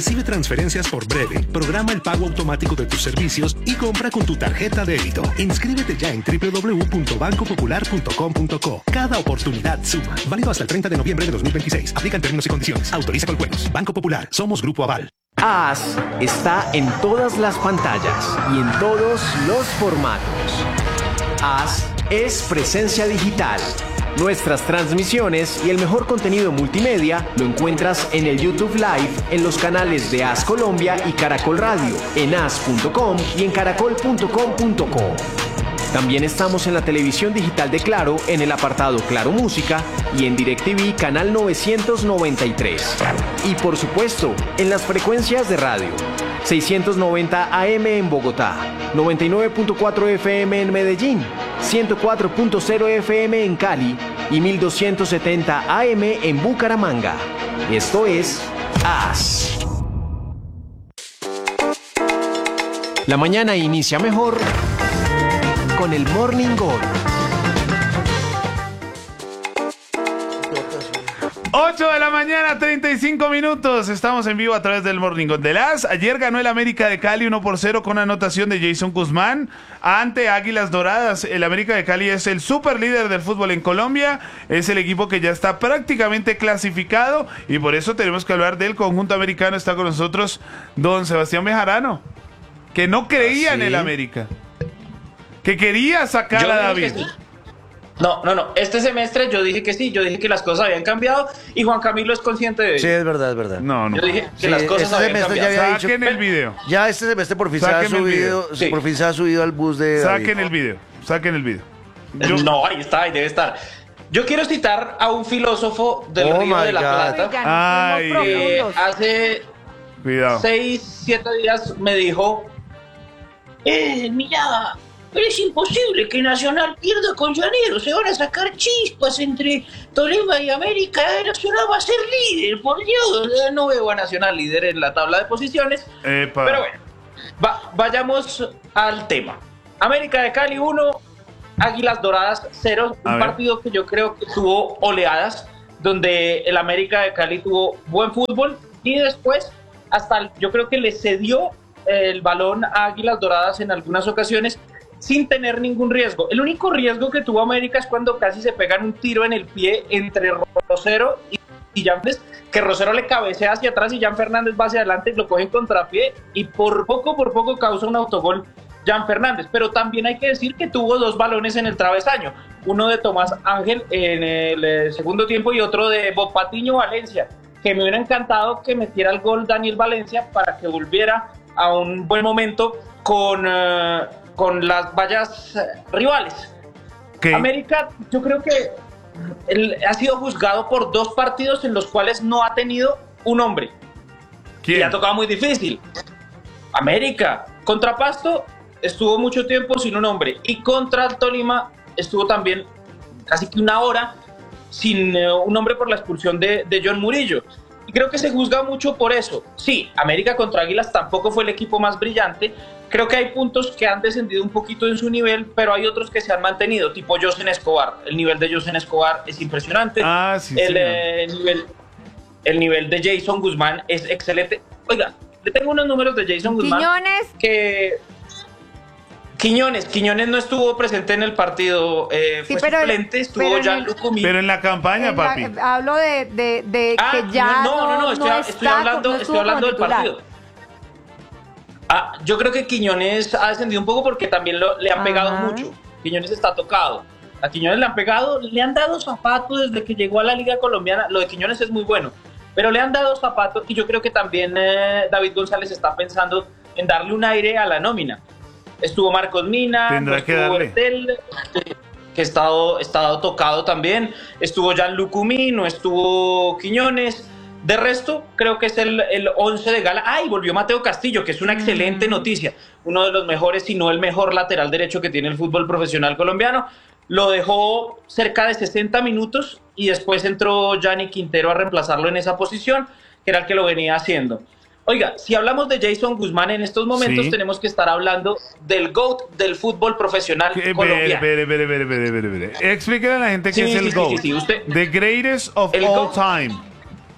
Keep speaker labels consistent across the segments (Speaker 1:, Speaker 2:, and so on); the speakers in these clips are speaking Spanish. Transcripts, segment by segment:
Speaker 1: Recibe transferencias por Breve, programa el pago automático de tus servicios y compra con tu tarjeta débito. Inscríbete ya en www.bancopopular.com.co. Cada oportunidad suma. Válido hasta el 30 de noviembre de 2026. Aplican términos y condiciones. Autoriza con juegos. Banco Popular. Somos Grupo Aval.
Speaker 2: AS está en todas las pantallas y en todos los formatos. AS es presencia digital. Nuestras transmisiones y el mejor contenido multimedia lo encuentras en el YouTube Live, en los canales de AS Colombia y Caracol Radio, en as.com y en caracol.com.co. También estamos en la televisión digital de Claro, en el apartado Claro Música y en DirecTV Canal 993. Y por supuesto, en las frecuencias de radio. 690 AM en Bogotá, 99.4 FM en Medellín, 104.0 FM en Cali y 1270 AM en Bucaramanga. Esto es AS. La mañana inicia mejor con el Morning Gol.
Speaker 3: 8 de la mañana, 35 minutos. Estamos en vivo a través del Morning Gol de las. Ayer ganó el América de Cali 1-0 con anotación de Jason Guzmán ante Águilas Doradas. El América de Cali es el super líder del fútbol en Colombia. Es el equipo que ya está prácticamente clasificado y por eso tenemos que hablar del conjunto americano. Está con nosotros don Sebastián Bejarano, que no creía en el América, que quería sacar a David.
Speaker 4: No. Este semestre yo dije que sí, yo dije que las cosas habían cambiado y Juan Camilo es consciente de ello.
Speaker 5: Sí, es verdad.
Speaker 3: No.
Speaker 4: Yo dije que las cosas habían cambiado.
Speaker 5: Ya
Speaker 3: Saquen el video.
Speaker 5: Ya este semestre por fin se ha subido al bus de David.
Speaker 3: Saquen el video.
Speaker 4: No, ahí debe estar. Yo quiero citar a un filósofo del Río de la Plata. Hace 6-7 días me dijo, mira, pero es imposible que Nacional pierda con Llanero. Se van a sacar chispas entre Tolima y América. Nacional va a ser líder, por Dios. No veo a Nacional líder en la tabla de posiciones. Pero bueno, vayamos al tema. América de Cali 1, Águilas Doradas 0. Un partido que yo creo que tuvo oleadas, donde el América de Cali tuvo buen fútbol y después yo creo que le cedió el balón a Águilas Doradas en algunas ocasiones, sin tener ningún riesgo. El único riesgo que tuvo América es cuando casi se pegan un tiro en el pie entre Rosero y Jan Fernández, que Rosero le cabecea hacia atrás y Jan Fernández va hacia adelante y lo coge en contrapié y por poco causa un autogol Jan Fernández. Pero también hay que decir que tuvo 2 balones en el travesaño, uno de Tomás Ángel en el segundo tiempo y otro de Bob Patiño Valencia, que me hubiera encantado que metiera el gol Daniel Valencia para que volviera a un buen momento con las vallas rivales. Okay. América, yo creo que él ha sido juzgado por 2 partidos en los cuales no ha tenido un hombre. ¿Quién? Y ha tocado muy difícil. América, contra Pasto estuvo mucho tiempo sin un hombre y contra el Tolima estuvo también casi que una hora sin un hombre por la expulsión de John Murillo. Y creo que se juzga mucho por eso. Sí, América contra Águilas tampoco fue el equipo más brillante. Creo que hay puntos que han descendido un poquito en su nivel, pero hay otros que se han mantenido, tipo Josen Escobar. El nivel de Josen Escobar es impresionante. El nivel de Jason Guzmán es excelente. Oiga, le tengo unos números de Jason Guzmán. Quiñones no estuvo presente en el partido, fue suplente, estuvo Gianluca Mí.
Speaker 3: Pero en la campaña, papi.
Speaker 6: Hablo de que ya
Speaker 4: estoy hablando del partido. Yo creo que Quiñones ha descendido un poco porque también le han pegado mucho. Quiñones está tocado. A Quiñones le han pegado, le han dado zapatos desde que llegó a la Liga Colombiana. Lo de Quiñones es muy bueno, pero le han dado zapatos y yo creo que también David González está pensando en darle un aire a la nómina. Estuvo Marcos Mina, estuvo Bertel, que ha estado tocado también. Estuvo Gianluca Mí, no estuvo Quiñones. De resto, creo que es el 11 de gala. Y volvió Mateo Castillo, que es una excelente noticia. Uno de los mejores, si no el mejor lateral derecho que tiene el fútbol profesional colombiano. Lo dejó cerca de 60 minutos y después entró Gianni Quintero a reemplazarlo en esa posición, que era el que lo venía haciendo. Oiga, si hablamos de Jason Guzmán en estos momentos, tenemos que estar hablando del GOAT del fútbol profesional colombiano.
Speaker 3: Explíquele a la gente qué es el GOAT.
Speaker 4: Usted,
Speaker 3: The greatest of all time.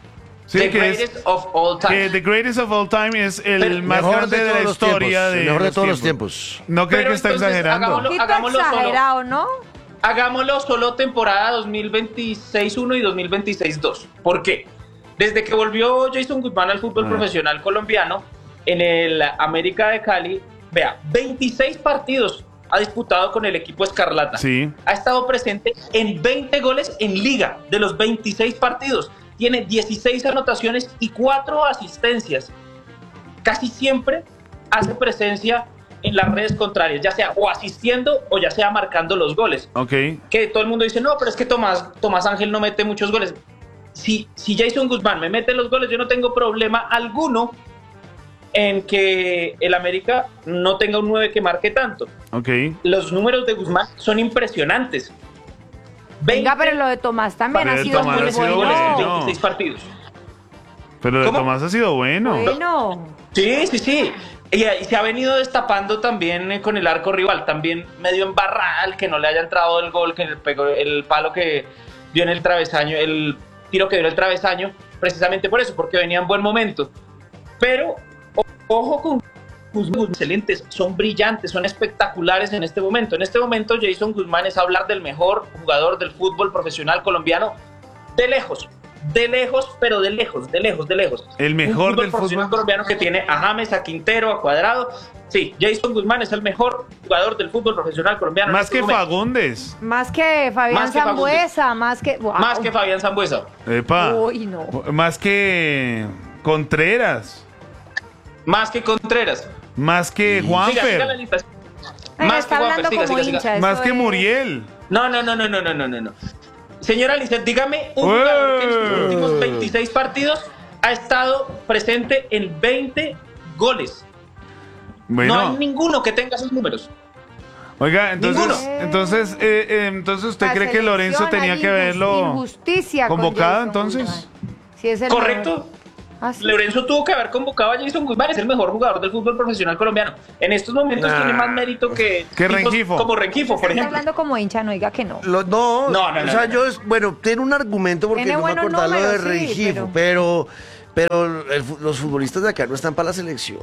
Speaker 3: Sí,
Speaker 4: The
Speaker 3: que
Speaker 4: greatest of all time.
Speaker 3: que The Greatest of All Time es el más
Speaker 5: Mejor
Speaker 3: grande de
Speaker 5: todos
Speaker 3: la
Speaker 5: los
Speaker 3: historia.
Speaker 5: tiempos, el mejor de todos los
Speaker 3: tiempos.
Speaker 5: tiempos.
Speaker 3: No cree
Speaker 4: Pero
Speaker 3: que está
Speaker 4: entonces,
Speaker 3: exagerando.
Speaker 4: hagámoslo-
Speaker 6: Un poquito
Speaker 4: hagámoslo solo.
Speaker 6: exagerado, ¿no?
Speaker 4: Hagámoslo solo temporada 2026-1 y 2026-2. ¿Por qué? Desde que volvió Jason Guzmán al fútbol profesional colombiano, en el América de Cali, vea, 26 partidos ha disputado con el equipo Escarlata.
Speaker 3: Sí.
Speaker 4: Ha estado presente en 20 goles en liga de los 26 partidos. Tiene 16 anotaciones y 4 asistencias. Casi siempre hace presencia en las redes contrarias, ya sea o asistiendo o ya sea marcando los goles.
Speaker 3: Ok.
Speaker 4: Que todo el mundo dice, no, pero es que Tomás Ángel no mete muchos goles. Si Jason Guzmán me mete los goles, yo no tengo problema alguno en que el América no tenga un 9 que marque tanto.
Speaker 3: Ok.
Speaker 4: Los números de Guzmán son impresionantes.
Speaker 6: Venga, pero lo de Tomás también
Speaker 3: Pero
Speaker 6: ha
Speaker 3: de
Speaker 6: sido
Speaker 3: Tomás
Speaker 6: muy
Speaker 3: ha sido
Speaker 4: goles en
Speaker 3: bueno.
Speaker 4: 26 partidos.
Speaker 3: Pero de
Speaker 4: ¿Cómo?
Speaker 3: Tomás ha sido bueno.
Speaker 6: Bueno.
Speaker 4: Sí. Y se ha venido destapando también con el arco rival. También medio embarrada el que no le haya entrado el gol, que le pegó el palo que dio en el travesaño, el tiro que dio en el travesaño, precisamente por eso, porque venía en buen momento. Pero ojo con Guzmán, excelentes, son brillantes, son espectaculares en este momento. En este momento Jason Guzmán es hablar del mejor jugador del fútbol profesional colombiano de lejos, pero de lejos.
Speaker 3: El mejor
Speaker 4: Un
Speaker 3: del
Speaker 4: profesional
Speaker 3: fútbol
Speaker 4: colombiano que tiene a James, a Quintero, a Cuadrado. Sí, Jason Guzmán es el mejor jugador del fútbol profesional colombiano.
Speaker 3: más
Speaker 4: en este
Speaker 3: que
Speaker 4: momento.
Speaker 3: Fagundes.
Speaker 6: Más que Fabián
Speaker 4: Más que Fagundes.
Speaker 6: Zambuesa, más que... wow.
Speaker 4: Más que Fabián Zambuesa,
Speaker 3: Epa.
Speaker 6: Uy, no.
Speaker 3: Más que Contreras.
Speaker 4: más que Contreras.
Speaker 3: Más que
Speaker 4: Siga la
Speaker 3: Juanfer.
Speaker 4: lista.
Speaker 6: Ay,
Speaker 4: Más
Speaker 6: está
Speaker 4: que
Speaker 6: hablando
Speaker 4: Juanfer,
Speaker 6: como
Speaker 4: siga.
Speaker 6: hincha.
Speaker 3: Más
Speaker 6: eso
Speaker 3: que
Speaker 6: es-
Speaker 3: Muriel.
Speaker 4: No. Señora Lizeth, dígame un jugador que en sus últimos 26 partidos ha estado presente en 20 goles.
Speaker 3: Bueno.
Speaker 4: No hay ninguno que tenga esos números.
Speaker 3: Oiga,
Speaker 4: Ninguno.
Speaker 3: entonces usted
Speaker 6: La
Speaker 3: cree que Lorenzo
Speaker 6: selección,
Speaker 3: tenía
Speaker 6: hay
Speaker 3: que haberlo
Speaker 6: injusticia con
Speaker 3: convocado
Speaker 6: Jason
Speaker 3: entonces.
Speaker 6: Guzmán. Sí, es el
Speaker 4: Correcto.
Speaker 6: mejor. Ah, sí.
Speaker 4: Lorenzo tuvo que haber convocado a Jason Guzmán, es el mejor jugador del fútbol profesional colombiano. En estos momentos tiene más mérito que
Speaker 3: Que
Speaker 4: tipos
Speaker 3: Rengifo.
Speaker 4: como Rengifo, por
Speaker 6: Está
Speaker 4: ejemplo.
Speaker 6: hablando como hincha, no diga que no.
Speaker 5: No,
Speaker 4: No,
Speaker 5: o sea,
Speaker 4: no.
Speaker 5: yo bueno, tiene un argumento porque
Speaker 6: Tiene
Speaker 5: no me
Speaker 6: buenos
Speaker 5: acordaba lo de
Speaker 6: números, sí,
Speaker 5: Rengifo, pero los futbolistas de acá no están para la selección.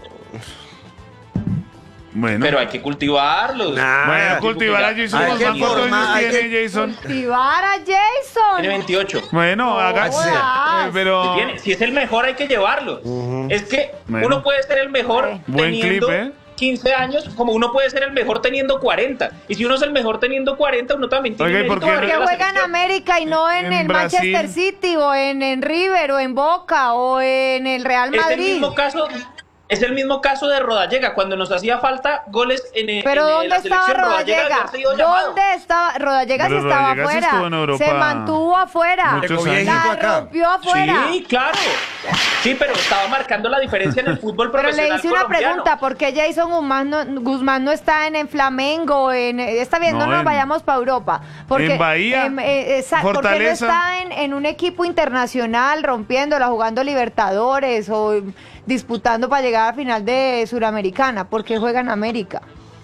Speaker 3: Bueno.
Speaker 4: Pero hay que cultivarlos.
Speaker 3: Bueno, cultivar a Jason
Speaker 5: hay que
Speaker 3: Guzmán. ¿Cuántos
Speaker 5: formar,
Speaker 3: años
Speaker 5: hay
Speaker 3: tiene
Speaker 5: que-
Speaker 3: Jason?
Speaker 6: Cultivar a
Speaker 4: Tiene
Speaker 6: Jason.
Speaker 4: 28.
Speaker 3: Bueno, haga.
Speaker 6: jodas.
Speaker 3: Pero.
Speaker 4: Si es el mejor, hay que llevarlo. Es que
Speaker 3: Bueno.
Speaker 4: uno puede ser el mejor
Speaker 3: Buen
Speaker 4: teniendo
Speaker 3: clip, ¿eh?
Speaker 4: 15 años, como uno puede ser el mejor teniendo 40. Y si uno es el mejor teniendo 40, uno también tiene
Speaker 3: Oiga, ¿y por
Speaker 4: mérito
Speaker 3: qué
Speaker 4: de
Speaker 6: ¿Por
Speaker 4: ir
Speaker 6: qué
Speaker 4: a la
Speaker 6: juega en
Speaker 4: selección.
Speaker 6: América y no en
Speaker 3: En
Speaker 6: el
Speaker 3: Brasil.
Speaker 6: Manchester City o en River o en Boca o en el Real
Speaker 4: Es el
Speaker 6: Madrid?
Speaker 4: mismo caso de Rodallega, cuando nos hacía falta goles
Speaker 6: Pero
Speaker 4: en
Speaker 6: ¿dónde
Speaker 4: la
Speaker 6: estaba
Speaker 4: selección.
Speaker 6: Rodallega?
Speaker 4: había sido llamado.
Speaker 6: ¿Dónde estaba? Rodallega
Speaker 3: Pero
Speaker 6: sí estaba
Speaker 3: Rodallega sí
Speaker 6: afuera.
Speaker 3: estuvo en Europa
Speaker 6: Se mantuvo afuera.
Speaker 3: muchos
Speaker 5: Llegó viejito
Speaker 6: La
Speaker 5: acá.
Speaker 6: rompió afuera.
Speaker 4: Sí, claro. Sí, pero estaba marcando la diferencia en el fútbol
Speaker 6: Pero
Speaker 4: profesional
Speaker 6: le hice una
Speaker 4: colombiano.
Speaker 6: pregunta, ¿por qué Jason Guzmán no está en Flamengo? Está bien, no
Speaker 3: No,
Speaker 6: nos
Speaker 3: en-
Speaker 6: vayamos para Europa. Porque,
Speaker 3: en Bahía,
Speaker 6: ¿por qué no
Speaker 3: Fortaleza.
Speaker 6: está en un equipo internacional rompiéndola, jugando Libertadores o disputando para llegar a final de Suramericana? ¿Por qué juega en América?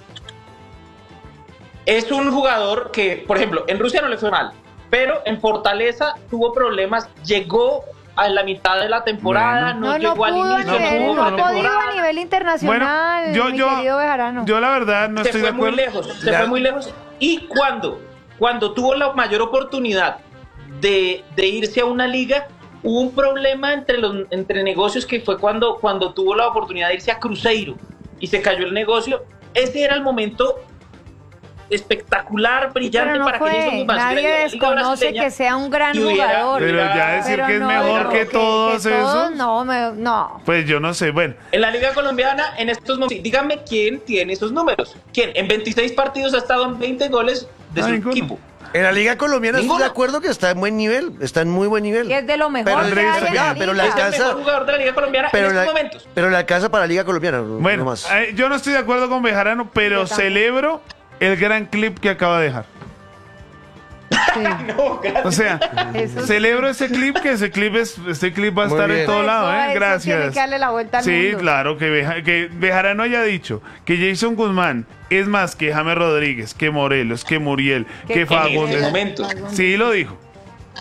Speaker 4: Es un jugador que, por ejemplo, en Rusia no le fue mal, pero en Fortaleza tuvo problemas, llegó a la mitad de la temporada,
Speaker 3: Bueno.
Speaker 4: no llegó al
Speaker 6: pudo
Speaker 4: inicio,
Speaker 6: a nivel,
Speaker 4: tuvo
Speaker 6: no
Speaker 4: una
Speaker 6: ha podido
Speaker 4: temporada.
Speaker 6: a nivel internacional, mi querido Bejarano.
Speaker 3: yo la verdad no
Speaker 4: Se
Speaker 3: estoy
Speaker 4: fue
Speaker 3: de
Speaker 4: muy
Speaker 3: acuerdo.
Speaker 4: lejos, se fue muy lejos. Y cuando tuvo la mayor oportunidad de irse a una liga, hubo un problema entre negocios, que fue cuando tuvo la oportunidad de irse a Cruzeiro y se cayó el negocio. Ese era el momento espectacular, brillante,
Speaker 6: Pero no
Speaker 4: para que Jason
Speaker 6: fue,
Speaker 4: Guzmán
Speaker 6: nadie
Speaker 4: hubiera ido a la Liga
Speaker 6: desconoce
Speaker 4: Brasileña
Speaker 6: que sea un gran
Speaker 4: y hubiera-
Speaker 6: jugador.
Speaker 3: Pero ya decir
Speaker 6: Pero
Speaker 3: que es
Speaker 6: no,
Speaker 3: mejor
Speaker 6: no,
Speaker 3: que todos esos.
Speaker 6: No.
Speaker 3: Pues yo no sé, bueno.
Speaker 4: En la Liga Colombiana, en estos momentos, dígame quién tiene esos números. ¿Quién? En 26 partidos ha estado en 20 goles de su
Speaker 3: ninguno.
Speaker 4: equipo.
Speaker 5: En la Liga Colombiana estoy
Speaker 4: Ninguno.
Speaker 5: de acuerdo que está en buen nivel, está en muy buen nivel.
Speaker 6: Y es de lo mejor
Speaker 5: Pero
Speaker 6: que
Speaker 5: Andrés,
Speaker 6: hay en
Speaker 5: ya,
Speaker 6: la
Speaker 5: pero
Speaker 6: liga.
Speaker 5: la
Speaker 4: Es el
Speaker 5: alcanza-
Speaker 4: mejor jugador de la Liga Colombiana
Speaker 5: pero
Speaker 4: en estos momentos.
Speaker 5: pero le alcanza para la Liga Colombiana, no
Speaker 3: Bueno,
Speaker 5: más.
Speaker 3: yo no estoy de acuerdo con Bejarano, pero
Speaker 6: Yo tampoco.
Speaker 3: celebro el gran clip que acaba de dejar.
Speaker 6: Sí.
Speaker 4: No, gracias.
Speaker 3: O sea,
Speaker 6: Eso sí.
Speaker 3: celebro ese clip, que este clip va a
Speaker 5: Muy
Speaker 3: estar
Speaker 5: bien.
Speaker 3: en todo lado,
Speaker 6: Eso tiene
Speaker 3: Gracias.
Speaker 6: que darle la vuelta al
Speaker 3: Sí,
Speaker 6: mundo.
Speaker 3: claro, que Bejarano haya dicho que Jason Guzmán es más que James Rodríguez, que Morelos, que Muriel, que
Speaker 6: Que-
Speaker 4: En ese
Speaker 3: Fagundes.
Speaker 4: momento.
Speaker 3: Sí, lo dijo.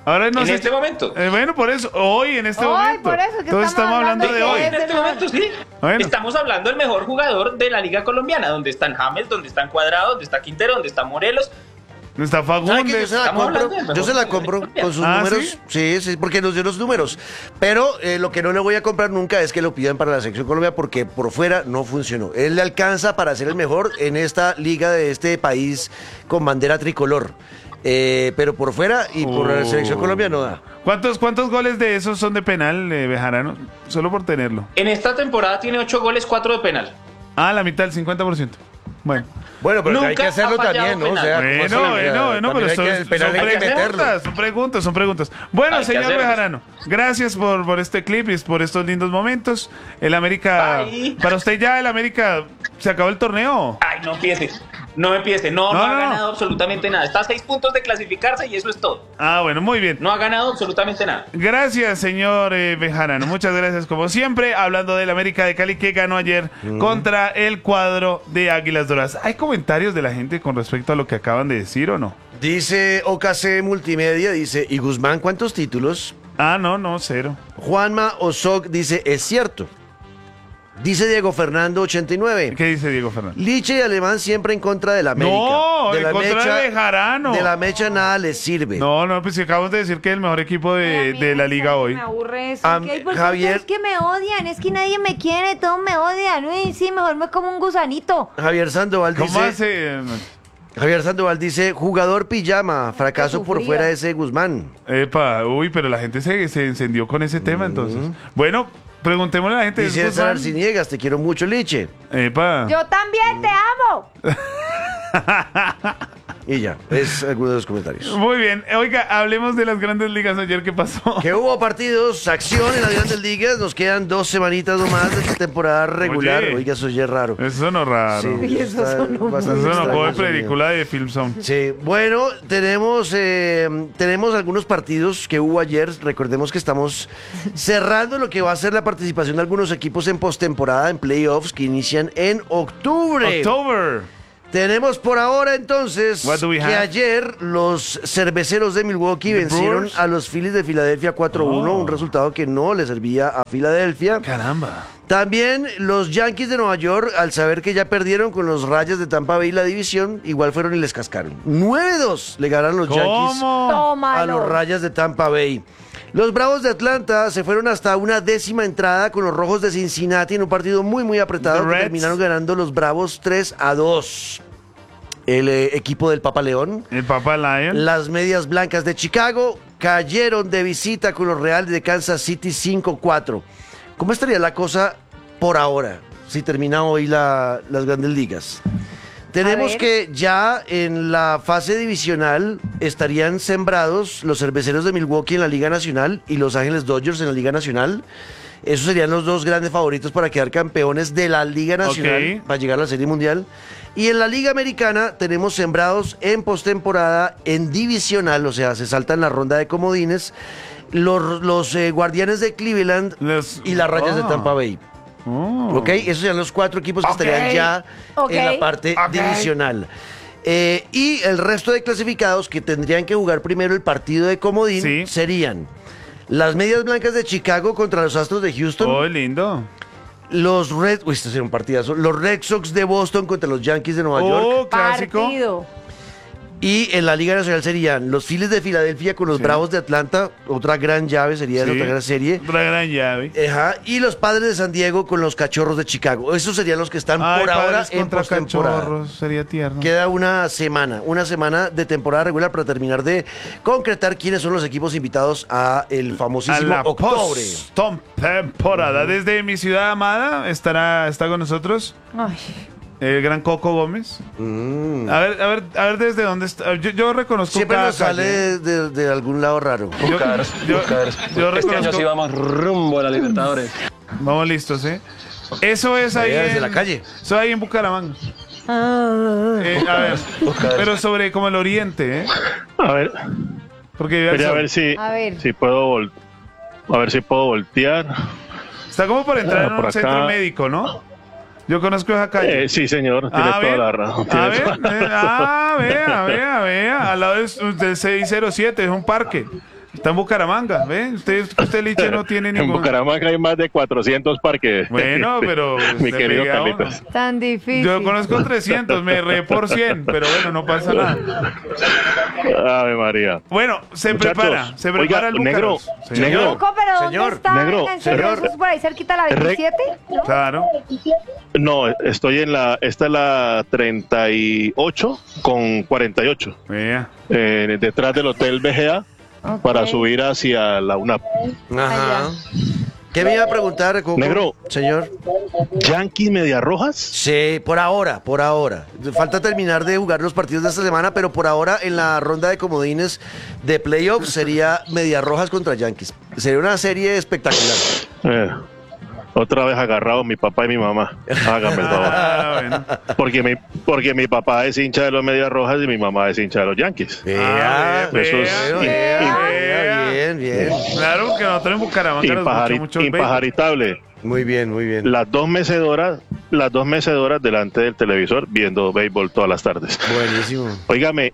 Speaker 3: Ahora no
Speaker 7: En
Speaker 3: sé.
Speaker 7: este momento.
Speaker 3: Bueno, por eso, hoy, en este momento.
Speaker 6: Por eso que
Speaker 3: Entonces estamos hablando de hoy.
Speaker 7: En este momento, sí.
Speaker 3: Bueno.
Speaker 7: Estamos hablando del mejor jugador de la Liga Colombiana, donde están James, donde están Cuadrado, donde está Quintero, donde está Morelos.
Speaker 3: No está
Speaker 5: ¿Sabe qué?
Speaker 3: Fagundes.
Speaker 7: Estamos hablando del mejor
Speaker 5: Yo se la
Speaker 7: jugador
Speaker 5: compro
Speaker 7: de
Speaker 5: con sus
Speaker 3: ¿Ah,
Speaker 5: números. Sí, porque nos dio los números. Pero lo que no le voy a comprar nunca es que lo pidan para la selección Colombia porque por fuera no funcionó. Él le alcanza para ser el mejor en esta liga de este país con bandera tricolor. Pero por fuera y por la selección Colombia no da.
Speaker 3: ¿Cuántos goles de esos son de penal, Bejarano? Solo por tenerlo.
Speaker 7: En esta temporada tiene 8 goles, 4 de penal.
Speaker 3: Ah, la mitad, el 50%. Bueno.
Speaker 5: Bueno, pero
Speaker 7: Nunca
Speaker 5: hay que hacerlo
Speaker 7: ha fallado
Speaker 5: también, ¿no? O
Speaker 7: penal.
Speaker 5: sea, ¿cómo hace la vida?
Speaker 3: Bueno, pero
Speaker 5: También hay que- el penal hay que meterlo.
Speaker 3: son preguntas. Bueno,
Speaker 7: Hay que
Speaker 3: señor
Speaker 7: hacerlo.
Speaker 3: Bejarano, gracias por este clip y por estos lindos momentos. El América,
Speaker 7: Bye.
Speaker 3: para usted ya el América se acabó el torneo.
Speaker 7: Ay, no empiece. No empiece. No
Speaker 3: No,
Speaker 7: ha
Speaker 3: no.
Speaker 7: ganado absolutamente nada. Está a 6 puntos de clasificarse y eso es todo.
Speaker 3: Ah, bueno, muy bien.
Speaker 7: No ha ganado absolutamente nada.
Speaker 3: Gracias, señor Bejarano. Muchas gracias, como siempre. Hablando del América de Cali que ganó ayer contra el cuadro de Águilas Doradas. ¿Hay comentarios de la gente con respecto a lo que acaban de decir o no?
Speaker 5: Dice OKC Multimedia, dice, ¿y Guzmán cuántos títulos?
Speaker 3: Ah, no, cero.
Speaker 5: Juanma Osoc dice, es cierto. Dice Diego Fernando 89.
Speaker 3: ¿Qué dice Diego Fernández?
Speaker 5: Liche y Alemán siempre en contra de la América.
Speaker 3: No,
Speaker 5: de
Speaker 3: en contra de Bejarano.
Speaker 5: De la mecha nada les sirve.
Speaker 3: No, pues si acabamos de decir que es el mejor equipo de la liga hoy.
Speaker 6: Me aburre eso.
Speaker 5: Am-
Speaker 6: ¿Qué? Porque
Speaker 5: Javier-
Speaker 6: es que me odian, es que nadie me quiere, todos me odian. Uy, sí, mejor me como un gusanito.
Speaker 5: Javier Sandoval
Speaker 3: ¿Cómo
Speaker 5: dice,
Speaker 3: hace?
Speaker 5: Javier Sandoval dice, jugador pijama, fracaso por
Speaker 6: sufría.
Speaker 5: fuera de ese Guzmán.
Speaker 3: Epa, uy, pero la gente se encendió con ese tema entonces. Bueno, preguntémosle a la gente.
Speaker 5: Dice
Speaker 3: ¿es
Speaker 5: César
Speaker 3: Guzmán?
Speaker 5: Arciniegas, te quiero mucho, Liche.
Speaker 3: Epa.
Speaker 6: Yo también te amo.
Speaker 5: Y ya, es alguno de los comentarios.
Speaker 3: Muy bien. Oiga, hablemos de las grandes ligas ayer. ¿Qué pasó?
Speaker 5: Que hubo partidos, acción en las grandes ligas, nos quedan 2 semanitas nomás de esta temporada regular.
Speaker 3: Oye.
Speaker 5: Oiga, eso ya es raro.
Speaker 3: Eso sonó raro.
Speaker 6: Y eso
Speaker 5: está
Speaker 6: sonó
Speaker 5: bastante
Speaker 3: Eso sonó
Speaker 5: extraño
Speaker 3: como de
Speaker 5: el sonido.
Speaker 3: película de Film Zone.
Speaker 5: Sí, bueno, tenemos algunos partidos que hubo ayer. Recordemos que estamos cerrando lo que va a ser la participación de algunos equipos en postemporada, en playoffs, que inician en octubre.
Speaker 3: October.
Speaker 5: Tenemos por ahora entonces
Speaker 3: What do we
Speaker 5: que
Speaker 3: have?
Speaker 5: ayer los cerveceros de Milwaukee
Speaker 3: The
Speaker 5: vencieron
Speaker 3: Brewers.
Speaker 5: a los Phillies de Filadelfia 4-1,
Speaker 3: Oh.
Speaker 5: un resultado que no le servía a Filadelfia.
Speaker 3: Caramba.
Speaker 5: También los Yankees de Nueva York, al saber que ya perdieron con los Rayas de Tampa Bay la división, igual fueron y les cascaron. 9-2 le ganaron los Yankees
Speaker 3: ¿Cómo?
Speaker 5: a
Speaker 6: Tómalo.
Speaker 5: los Rayas de Tampa Bay. Los Bravos de Atlanta se fueron hasta una 10ª entrada con los Rojos de Cincinnati en un partido muy muy apretado
Speaker 3: The
Speaker 5: que
Speaker 3: Reds.
Speaker 5: terminaron ganando los Bravos 3-2. El equipo del Papa León.
Speaker 3: El Papa Lion.
Speaker 5: Las Medias Blancas de Chicago cayeron de visita con los Reales de Kansas City 5-4. ¿Cómo estaría la cosa por ahora si termina hoy las grandes ligas? Tenemos
Speaker 6: ver.
Speaker 5: que ya en la fase divisional estarían sembrados los Cerveceros de Milwaukee en la Liga Nacional y Los Ángeles Dodgers en la Liga Nacional. Esos serían los dos grandes favoritos para quedar campeones de la Liga Nacional,
Speaker 3: Ok.
Speaker 5: para llegar a la Serie Mundial. Y en la Liga Americana tenemos sembrados en postemporada, en divisional, o sea, se saltan la ronda de comodines, los Guardianes de Cleveland y las Rayas de Tampa Bay.
Speaker 3: Oh.
Speaker 5: ¿Ok? Esos serían los 4 equipos que
Speaker 3: Ok.
Speaker 5: estarían ya
Speaker 6: Ok.
Speaker 5: en la parte
Speaker 3: Ok.
Speaker 5: divisional. Y el resto de clasificados que tendrían que jugar primero el partido de comodín
Speaker 3: Sí.
Speaker 5: serían las Medias Blancas de Chicago contra los Astros de Houston.
Speaker 3: Oh, lindo.
Speaker 5: Los Red... Uy, este sería un partidazo. Los Red Sox de Boston contra los Yankees de Nueva York.
Speaker 3: Oh, clásico.
Speaker 6: Partido.
Speaker 5: Y en la Liga Nacional serían los Phillies de Filadelfia con los
Speaker 3: Sí.
Speaker 5: Bravos de Atlanta. Otra gran llave sería esa
Speaker 3: Sí.
Speaker 5: otra gran serie.
Speaker 3: Otra gran llave.
Speaker 5: Ajá, y los Padres de San Diego con los Cachorros de Chicago. Esos serían los que están
Speaker 3: Ay,
Speaker 5: por ahora
Speaker 3: Padres
Speaker 5: en
Speaker 3: contra
Speaker 5: postemporada.
Speaker 3: Cachorros, sería tierno.
Speaker 5: Queda una semana de temporada regular para terminar de concretar quiénes son los equipos invitados a el
Speaker 3: A
Speaker 5: famosísimo
Speaker 3: la
Speaker 5: octubre.
Speaker 3: temporada. Desde mi ciudad amada está con nosotros
Speaker 6: Ay,
Speaker 3: el gran Coco Gómez. A ver desde dónde está. Yo reconozco
Speaker 5: Siempre
Speaker 3: cada
Speaker 5: nos sale
Speaker 3: calle.
Speaker 5: de algún lado raro.
Speaker 3: Yo
Speaker 8: Este año
Speaker 3: reconozco.
Speaker 8: sí vamos rumbo a la Libertadores.
Speaker 3: Vamos listos, ¿eh? Eso es ahí
Speaker 5: Desde
Speaker 3: en
Speaker 5: la calle.
Speaker 3: Eso ahí en Bucaramanga. A ver, pero sobre como el oriente, ¿eh?
Speaker 9: A ver,
Speaker 3: Porque vive al
Speaker 9: quería
Speaker 3: sur.
Speaker 9: ver si,
Speaker 6: A ver.
Speaker 9: si puedo a ver si puedo voltear.
Speaker 3: Está como por entrar en
Speaker 9: por
Speaker 3: un
Speaker 9: acá.
Speaker 3: centro médico, ¿no? Yo conozco esa calle.
Speaker 9: Sí, señor, tiene toda la razón.
Speaker 3: A
Speaker 9: tiene
Speaker 3: ver,
Speaker 9: toda la razón.
Speaker 3: vea, al lado del 607, es un parque. Está en Bucaramanga, ¿ve? Usted Liche no tiene
Speaker 9: En
Speaker 3: ningún...
Speaker 9: Bucaramanga hay más de 400 parques.
Speaker 3: Bueno, pero...
Speaker 9: Mi
Speaker 3: se
Speaker 9: querido
Speaker 3: pega uno.
Speaker 9: Carlitos.
Speaker 6: Tan difícil.
Speaker 3: Yo conozco 300, me erré por 100, pero bueno, no pasa nada.
Speaker 9: Ave María.
Speaker 3: Bueno, se
Speaker 9: Muchachos,
Speaker 3: prepara el
Speaker 9: negro,
Speaker 3: Búcaros. Sí.
Speaker 9: negro.
Speaker 6: Coco, pero ¿dónde
Speaker 5: Señor,
Speaker 6: está?
Speaker 9: negro,
Speaker 6: ¿En serio?
Speaker 9: señor.
Speaker 6: ¿Eso es por ahí cerquita a la 27? ¿No?
Speaker 3: Claro.
Speaker 9: No, estoy esta es la 38 con 48.
Speaker 3: Vea.
Speaker 9: Detrás del Hotel BGA
Speaker 6: Ok.
Speaker 9: para subir hacia la UNAP.
Speaker 5: Ajá. ¿Qué me iba a preguntar, Coco?
Speaker 9: Negro.
Speaker 5: Señor.
Speaker 9: ¿Yankees Medias Rojas?
Speaker 5: Sí, por ahora. Falta terminar de jugar los partidos de esta semana, pero por ahora en la ronda de comodines de playoffs sería Medias Rojas contra Yankees. Sería una serie espectacular.
Speaker 9: Otra vez agarrado mi papá y mi mamá. Hágame el favor.
Speaker 3: Ah, bueno.
Speaker 9: Porque mi papá es hincha de los Medias Rojas y mi mamá es hincha de los Yankees.
Speaker 5: Vea,
Speaker 3: vea,
Speaker 9: Eso es
Speaker 5: bien.
Speaker 3: Claro, que nosotros en Bucaramanga nos gusta mucho el béisbol.
Speaker 9: impajaritable.
Speaker 5: Muy bien.
Speaker 9: Las dos mecedoras delante del televisor viendo béisbol todas las tardes.
Speaker 5: Buenísimo.
Speaker 9: Óigame,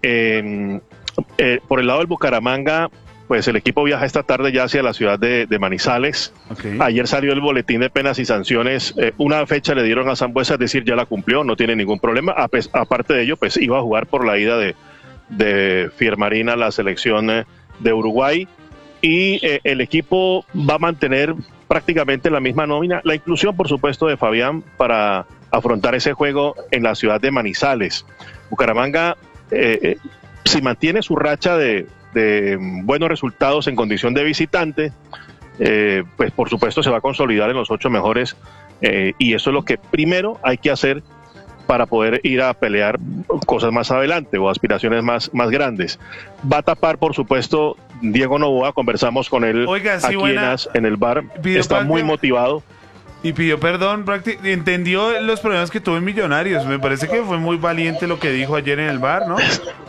Speaker 9: por el lado del Bucaramanga, pues el equipo viaja esta tarde ya hacia la ciudad de Manizales.
Speaker 3: Ok.
Speaker 9: Ayer salió el boletín de penas y sanciones. Una fecha le dieron a Sambuesa, es decir, ya la cumplió, no tiene ningún problema. Aparte de ello, pues iba a jugar por la ida de Fiermarín a la selección de Uruguay. Y el equipo va a mantener prácticamente la misma nómina. La inclusión, por supuesto, de Fabián para afrontar ese juego en la ciudad de Manizales. Bucaramanga, si mantiene su racha de buenos resultados en condición de visitante, pues por supuesto se va a consolidar en los 8 mejores, y eso es lo que primero hay que hacer para poder ir a pelear cosas más adelante o aspiraciones más grandes. Va a tapar, por supuesto, Diego Novoa. Conversamos con él.
Speaker 3: Oiga, sí,
Speaker 9: aquí en el bar. Está muy motivado.
Speaker 3: Y pidió perdón, entendió los problemas que tuvo en Millonarios. Me parece que fue muy valiente lo que dijo ayer en el bar, ¿no?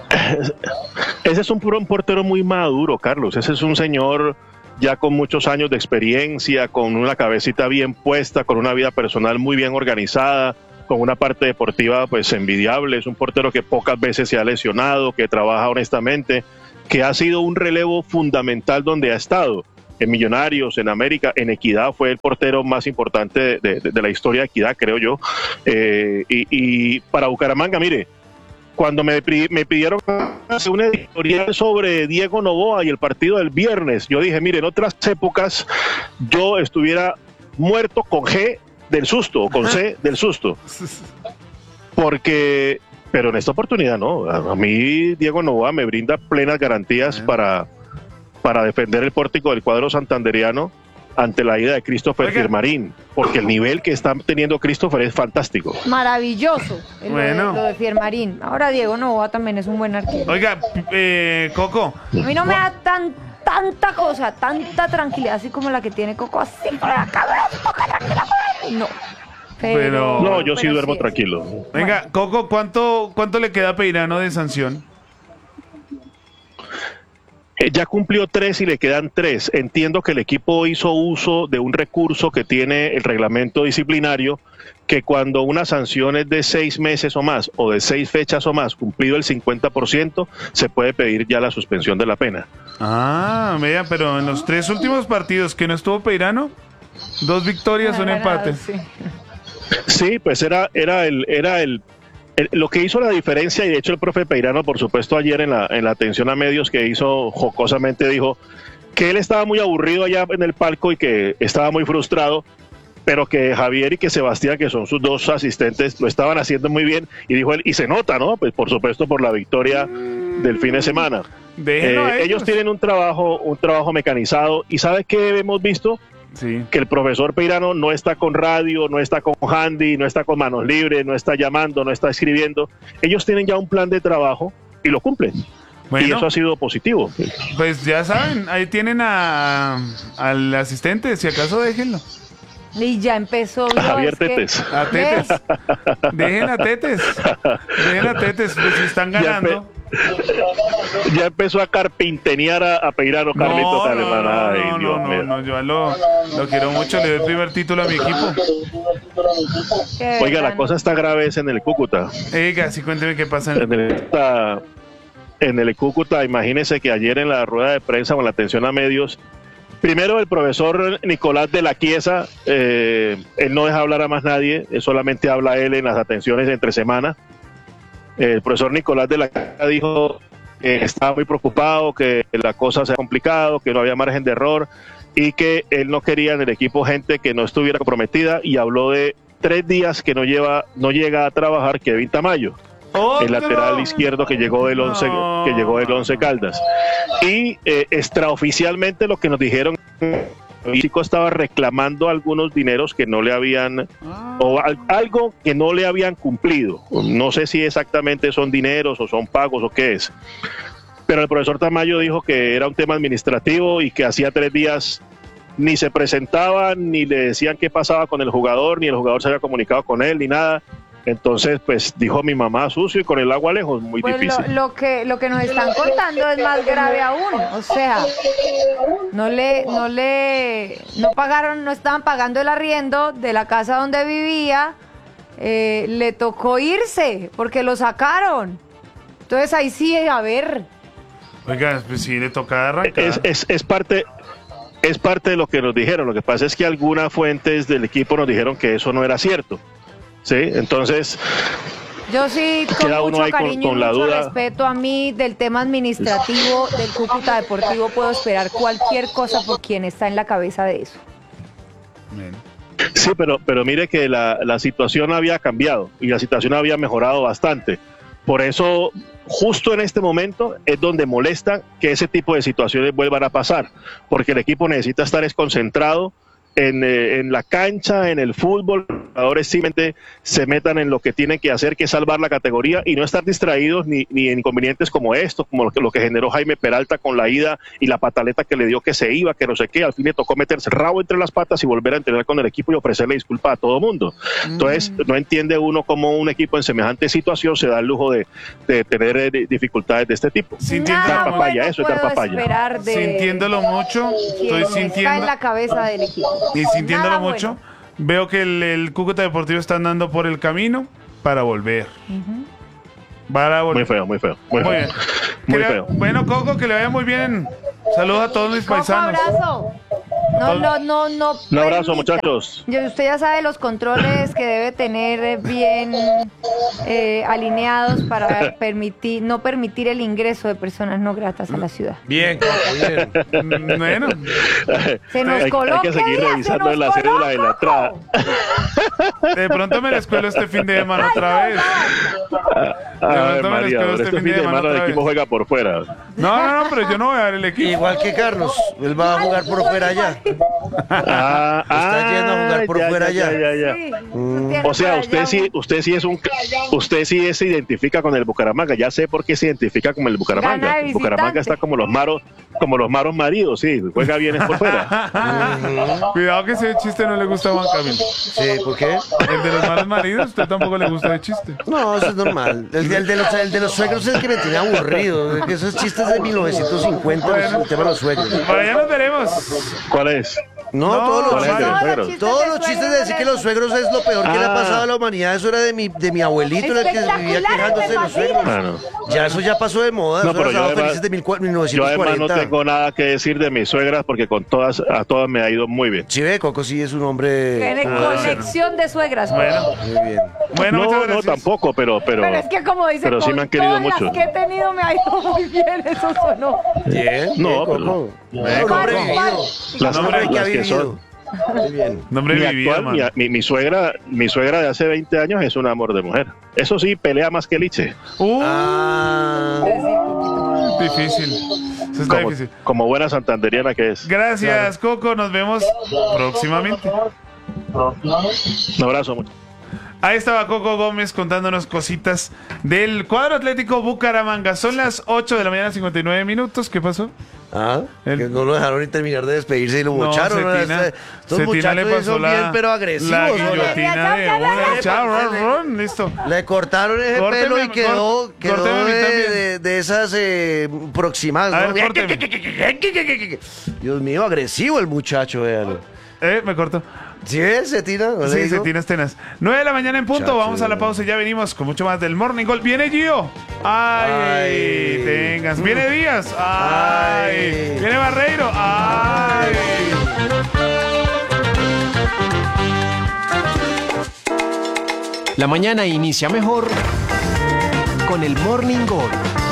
Speaker 9: Ese es un portero muy maduro, Carlos. Ese es un señor ya con muchos años de experiencia, con una cabecita bien puesta, con una vida personal muy bien organizada, con una parte deportiva pues envidiable. Es un portero que pocas veces se ha lesionado, que trabaja honestamente, que ha sido un relevo fundamental donde ha estado. En Millonarios, en América, en Equidad fue el portero más importante de la historia de Equidad, creo yo. Y para Bucaramanga, mire, cuando me pidieron hacer una editorial sobre Diego Novoa y el partido del viernes, yo dije, mire, en otras épocas yo estuviera muerto con G del susto, o con C del susto. Pero en esta oportunidad no. A mí Diego Novoa me brinda plenas garantías para defender el pórtico del cuadro santanderiano ante la ida de Christopher Fiermarín, porque el nivel que está teniendo Christopher es fantástico.
Speaker 6: Maravilloso
Speaker 3: Bueno.
Speaker 6: lo de Fiermarín. Ahora Diego Novoa también es un buen arquero.
Speaker 3: Oiga, Coco.
Speaker 6: A mí no me da tanta cosa, tanta tranquilidad así como la que tiene Coco, así por la cabeza. No. Pero
Speaker 9: No, yo sí duermo
Speaker 6: es.
Speaker 9: tranquilo.
Speaker 3: Venga, Coco, ¿cuánto le queda a Peirano de sanción?
Speaker 9: Ya cumplió 3 y le quedan 3. Entiendo que el equipo hizo uso de un recurso que tiene el reglamento disciplinario, que cuando una sanción es de 6 meses o más, o de 6 fechas o más, cumplido el 50%, se puede pedir ya la suspensión de la pena.
Speaker 3: Ah, vea, pero en los 3 últimos partidos que no estuvo Peirano, 2 victorias, un empate.
Speaker 6: Sí.
Speaker 9: Sí, pues era lo que hizo la diferencia, y de hecho el profe Peirano, por supuesto, ayer en la atención a medios que hizo, jocosamente dijo que él estaba muy aburrido allá en el palco y que estaba muy frustrado, pero que Javier y que Sebastián, que son sus 2 asistentes, lo estaban haciendo muy bien, y dijo él, y se nota, ¿no? Pues por supuesto por la victoria del fin de semana.
Speaker 3: Déjenlo a
Speaker 9: Ellos tienen un trabajo mecanizado, y ¿sabe qué hemos visto?
Speaker 3: Sí.
Speaker 9: Que el profesor Peirano no está con radio, no está con handy, no está con manos libres, no está llamando, no está escribiendo. Ellos tienen ya un plan de trabajo y lo cumplen.
Speaker 3: Bueno,
Speaker 9: y eso ha sido positivo.
Speaker 3: Pues ya saben, ahí tienen al asistente, si acaso déjenlo.
Speaker 6: Y ya empezó.
Speaker 9: Javier Tetes.
Speaker 3: A Tetes. Dejen a Tetes. Pues si están ganando.
Speaker 9: Ya empezó a carpintenear a Peirano, Carlitos Alemán. Ay, Dios mío.
Speaker 3: No, yo lo quiero mucho, le doy el primer título a mi equipo.
Speaker 9: Oiga, la cosa está grave es en el Cúcuta.
Speaker 3: Oiga, sí, cuénteme qué pasa.
Speaker 9: en el Cúcuta, imagínense que ayer en la rueda de prensa o en la atención a medios, primero el profesor Nicolás de la Chiesa, él no deja hablar a más nadie, solamente habla él en las atenciones entre semana. El profesor Nicolás de la Chiesa dijo que estaba muy preocupado, que la cosa se ha complicado, que no había margen de error y que él no quería en el equipo gente que no estuviera comprometida, y habló de 3 días que no llega a trabajar Kevin Tamayo. El lateral izquierdo que llegó del Once Caldas. Y extraoficialmente lo que nos dijeron, el chico estaba reclamando algunos dineros que no le habían, o algo que no le habían cumplido. No sé si exactamente son dineros o son pagos o qué es. Pero el profesor Tamayo dijo que era un tema administrativo y que hacía 3 días ni se presentaban, ni le decían qué pasaba con el jugador, ni el jugador se había comunicado con él, ni nada. Entonces, pues dijo mi mamá, sucio y con el agua lejos, muy difícil.
Speaker 6: Lo que nos están contando es más grave aún. O sea, no estaban pagando el arriendo de la casa donde vivía, le tocó irse porque lo sacaron. Entonces ahí sí, a ver.
Speaker 3: Oiga, pues sí, le toca arrancar.
Speaker 9: Es parte de lo que nos dijeron. Lo que pasa es que algunas fuentes del equipo nos dijeron que eso no era cierto. Sí, entonces
Speaker 6: yo sí, con mucho cariño y mucho respeto a mí del tema administrativo del Cúcuta Deportivo, puedo esperar cualquier cosa por quien está en la cabeza de eso.
Speaker 9: Sí, pero mire que la situación había cambiado y la situación había mejorado bastante. Por eso, justo en este momento es donde molesta que ese tipo de situaciones vuelvan a pasar, porque el equipo necesita estar concentrado en la cancha, en el fútbol. Los jugadores simplemente se metan en lo que tienen que hacer, que es salvar la categoría, y no estar distraídos ni en inconvenientes como esto, como lo que generó Jaime Peralta con la ida y la pataleta que le dio, que se iba, que no sé qué. Al fin le tocó meterse rabo entre las patas y volver a entrenar con el equipo y ofrecerle disculpas a todo mundo. Entonces no entiende uno cómo un equipo en semejante situación se da el lujo de tener dificultades de este tipo.
Speaker 6: Dar papaya,
Speaker 9: eso es dar papaya.
Speaker 3: Sintiéndolo mucho, estoy sintiendo.
Speaker 6: Está en la cabeza del equipo.
Speaker 3: Y sintiéndolo mucho, veo que el Cúcuta Deportivo está andando por el camino para volver.
Speaker 9: Muy feo. Muy feo.
Speaker 3: Bueno, Coco, que le vaya muy bien. Saludos a todos mis paisanos.
Speaker 6: Un abrazo. No.
Speaker 9: Un abrazo, muchachos.
Speaker 6: Usted ya sabe los controles que debe tener bien alineados para no permitir el ingreso de personas no gratas a la ciudad.
Speaker 5: Bien, bien.
Speaker 3: Bueno.
Speaker 6: Se nos coloca.
Speaker 9: Hay que seguir revisando la cédula de la entrada.
Speaker 3: De pronto me la escuelo este fin de semana otra vez.
Speaker 9: María, este fin de semana el equipo juega por fuera.
Speaker 3: No, pero yo no voy a ver el equipo.
Speaker 5: Igual que Carlos, él va a jugar por fuera allá. Está yendo a jugar por fuera allá.
Speaker 9: O sea, usted sí se identifica con el Bucaramanga. Ya sé por qué se identifica con el Bucaramanga. El Bucaramanga está como los maros maridos, sí, juega bien por fuera.
Speaker 3: Cuidado que ese chiste no le gusta a Juan Camilo.
Speaker 5: Sí, ¿por qué?
Speaker 3: El de los malos maridos, usted tampoco le gusta el chiste.
Speaker 5: No, eso es normal. El de los suegros es el que me tenía aburrido. Esos chistes de 1950, el tema de los suegros.
Speaker 3: Para allá nos veremos.
Speaker 9: ¿Cuál es?
Speaker 5: No, todos los chistes de decir que los suegros es lo peor que le ha pasado a la humanidad, eso era de mi abuelito, el que vivía quejándose de los suegros. Ya eso ya pasó de moda,
Speaker 9: no, pero yo
Speaker 5: felices de 1940.
Speaker 9: Yo además no tengo nada que decir de mis suegras porque a todas me ha ido muy bien.
Speaker 5: Sí, ve, Coco sí es un hombre...
Speaker 6: Tiene conexión de suegras.
Speaker 3: Bueno,
Speaker 5: muy bien.
Speaker 3: Bueno,
Speaker 9: no tampoco, pero
Speaker 6: es que como dice,
Speaker 9: pero sí me han querido mucho.
Speaker 6: Las que he tenido me ha ido muy bien, eso sonó.
Speaker 5: Bien,
Speaker 9: no,
Speaker 5: Coco.
Speaker 9: Las que son.
Speaker 5: Muy bien.
Speaker 9: Mi suegra de hace 20 años es un amor de mujer. Eso sí, pelea más que Liche.
Speaker 3: Difícil. Eso está difícil.
Speaker 9: Como buena santanderiana que es.
Speaker 3: Gracias, claro. Coco. Nos vemos próximamente.
Speaker 9: Un abrazo.
Speaker 3: Ahí estaba Coco Gómez contándonos cositas del cuadro Atlético Bucaramanga. Son las 8 de la mañana, 59 minutos. ¿Qué pasó?
Speaker 5: Que no lo dejaron ni terminar de despedirse y lo bocharon. Estos muchachos son bien, pero agresivos.
Speaker 3: La guillotina de una. Chao, listo.
Speaker 5: Le cortaron ese pelo y quedó de esas aproximadas.
Speaker 3: A ver,
Speaker 5: Dios mío, agresivo el muchacho, véanlo.
Speaker 3: Me cortó.
Speaker 5: ¿Sí ves, Cetina?
Speaker 3: Sí, Cetina es tenaz. 9 de la mañana en punto. Vamos a la pausa y ya venimos con mucho más del Morning Call. Viene Gio. Ay. Tengas. Viene Díaz. Ay. Viene Barreiro. Ay.
Speaker 2: La mañana inicia mejor con el Morning Call.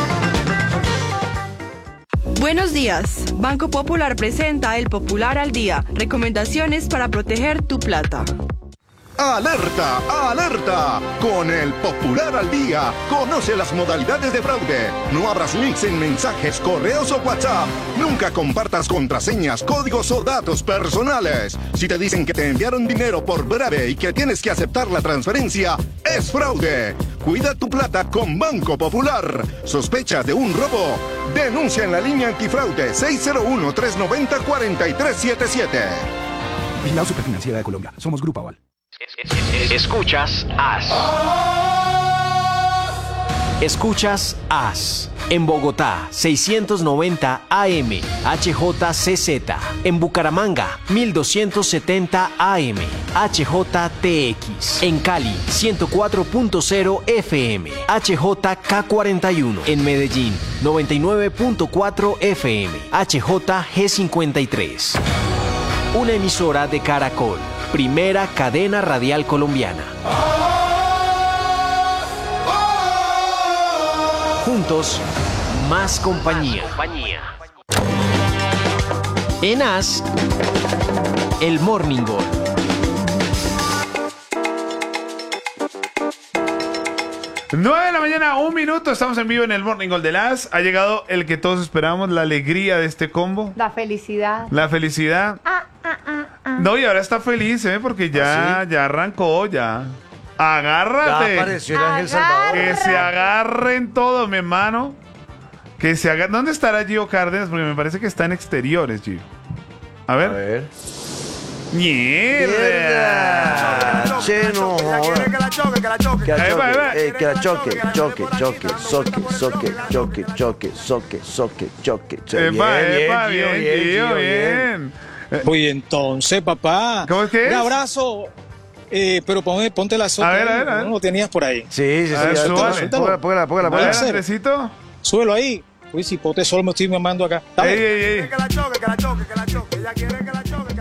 Speaker 10: Buenos días. Banco Popular presenta El Popular al Día. Recomendaciones para proteger tu plata.
Speaker 11: ¡Alerta! ¡Alerta! Con el Popular al Día, conoce las modalidades de fraude. No abras links en mensajes, correos o WhatsApp. Nunca compartas contraseñas, códigos o datos personales. Si te dicen que te enviaron dinero por breve y que tienes que aceptar la transferencia, es fraude. Cuida tu plata con Banco Popular. ¿Sospechas de un robo? Denuncia en la línea antifraude 601-390-4377.
Speaker 1: Vigilado Superfinanciera de Colombia. Somos Grupo Aval.
Speaker 2: Escuchas AS. Escuchas AS. En Bogotá, 690 AM, HJCZ. En Bucaramanga, 1270 AM, HJTX. En Cali, 104.0 FM, HJK41. En Medellín, 99.4 FM, HJG53. Una emisora de Caracol. Primera cadena radial colombiana. Juntos, más compañía. En AS, el Morning Call.
Speaker 3: Nueve de la mañana, 1 minuto. Estamos en vivo en el Morning Call de las. Ha llegado el que todos esperamos, la alegría de este combo.
Speaker 6: La felicidad.
Speaker 3: La felicidad. No, y ahora está feliz, porque ya arrancó, ya. Agárrate.
Speaker 5: Ya apareció el Ángel Salvador.
Speaker 3: Que se agarren todos, mi hermano. Que se agarren. ¿Dónde estará Gio Cárdenas? Porque me parece que está en exteriores, Gio. A ver. ¡Mierda!
Speaker 5: Che, no. Que la choque.
Speaker 3: Bien.
Speaker 12: Oye, entonces, papá.
Speaker 3: ¿Cómo es que es?
Speaker 12: Un abrazo. Pero ponte la sopa.
Speaker 3: A ver.
Speaker 12: ¿No lo tenías por ahí?
Speaker 5: Sí. Póngala.
Speaker 3: Andresito.
Speaker 12: Súbelo ahí. Uy, si pote solo me estoy mamando acá.
Speaker 3: Ey. Que la choque. Ella quiere que la choque.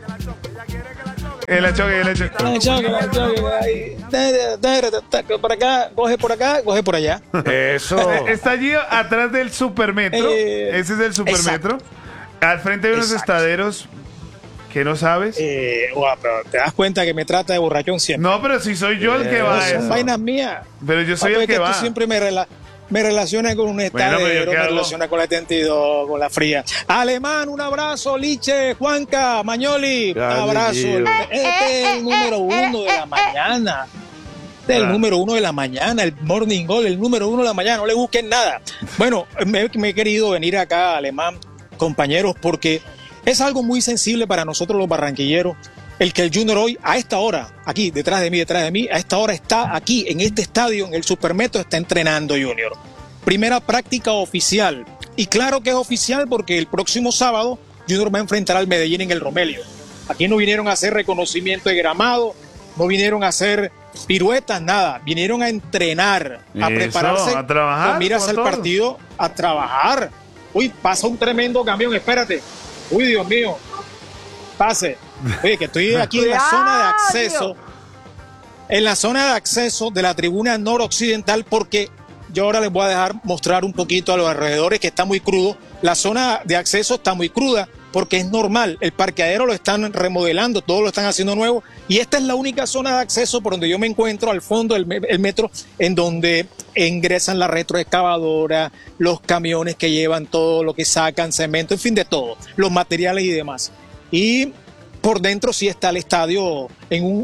Speaker 12: Por acá, coge por allá.
Speaker 5: Eso.
Speaker 3: Está allí atrás del Supermetro. Ese es el Supermetro. Al frente de unos estaderos que no sabes.
Speaker 12: Pero te das cuenta que me trata de borrachón siempre.
Speaker 3: No, pero si soy yo el que va a eso.
Speaker 12: Son vainas mías.
Speaker 3: Pero yo soy el que va.
Speaker 12: Tú siempre me relaciona con un estadero, me relaciona con la 72, con la fría. Alemán, un abrazo, Liche, Juanca, Mañoli, un abrazo. Este es el número 1 de la mañana. El número 1 de la mañana, el Morning Call, el número 1 de la mañana, no le busquen nada. Bueno, me he querido venir acá, Alemán, compañeros, porque es algo muy sensible para nosotros los barranquilleros. El que el Junior hoy, a esta hora, aquí, detrás de mí, a esta hora está aquí, en este estadio, en el Supermetro, está entrenando Junior. Primera práctica oficial. Y claro que es oficial porque el próximo sábado Junior va a enfrentar al Medellín en el Romelio. Aquí no vinieron a hacer reconocimiento de gramado, no vinieron a hacer piruetas, nada. Vinieron a entrenar, a prepararse,
Speaker 3: a trabajar.
Speaker 12: Miras el partido, a trabajar. Uy, pasa un tremendo camión, espérate. Uy, Dios mío. Pase. Oye, que estoy aquí en la zona de acceso. En la zona de acceso de la tribuna noroccidental, porque yo ahora les voy a dejar mostrar un poquito a los alrededores, que está muy crudo. La zona de acceso está muy cruda porque es normal. El parqueadero lo están remodelando, todo lo están haciendo nuevo. Y esta es la única zona de acceso por donde yo me encuentro, al fondo del metro, en donde ingresan la retroexcavadora, los camiones que llevan todo lo que sacan, cemento, en fin, de todo, los materiales y demás. Y por dentro sí está el estadio en un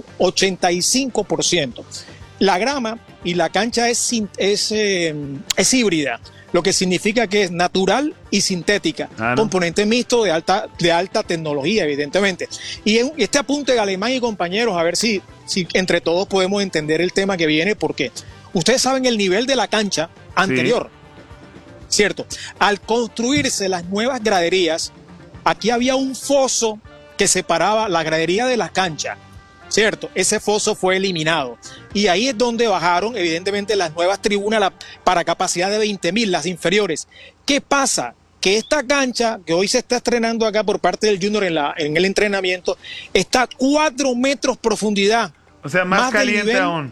Speaker 12: 85%. La grama y la cancha es híbrida, lo que significa que es natural y sintética, componente mixto de alta tecnología, evidentemente. Y en este apunte de Alemán y compañeros, a ver si entre todos podemos entender el tema que viene, porque ustedes saben el nivel de la cancha anterior, ¿cierto? Al construirse las nuevas graderías, aquí había un foso que separaba la gradería de la cancha, ¿cierto? Ese foso fue eliminado. Y ahí es donde bajaron, evidentemente, las nuevas tribunas para capacidad de 20.000, las inferiores. ¿Qué pasa? Que esta cancha, que hoy se está estrenando acá por parte del Junior en el entrenamiento, está a 4 metros profundidad.
Speaker 3: O sea, más caliente aún.